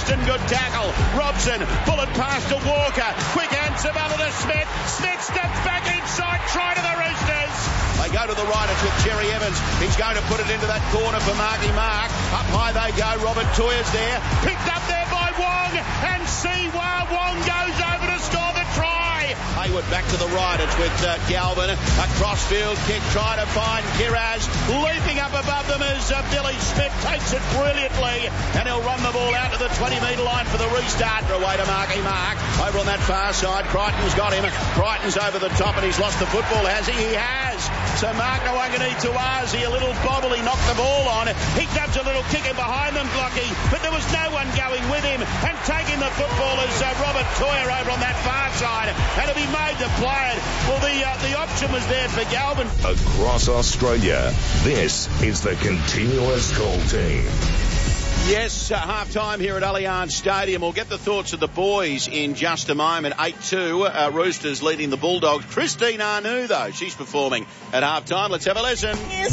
Preston, good tackle. Robson, bullet pass to Walker. Quick answer, Bella to Smith. Smith steps back inside, try to the Roosters. They go to the right, it's with Cherry Evans. He's going to put it into that corner for Marky Mark. Up high they go, Robert Toyer's there. Picked up there by Wong, and Siwa Wong goes over to score the try. Hayward back to the right, it's with Galvin. A crossfield kick, trying to find Kiraz. Leaping up above them as Billy Smith takes it brilliantly, and he'll run the ball out to the 20-metre line for the restart. Away to Marky Mark. Over on that far side, Crichton's got him. Crichton's over the top, and he's lost the football, has he? He has. So Mark Nawaqanituazi, a little bobble, he knocked the ball on. He grabs a little kick in behind them, Blocky, but there was no one going with him, and taking the football is Robert Toyer over on that far side, and he'll be made to play it. Well, the option was there for Galvin. Across Australia, this is the Continuous Call Team. Yes, half-time here at Allianz Stadium. We'll get the thoughts of the boys in just a moment. 8-2, Roosters leading the Bulldogs. Christine Anu, though, she's performing at half-time. Let's have a listen.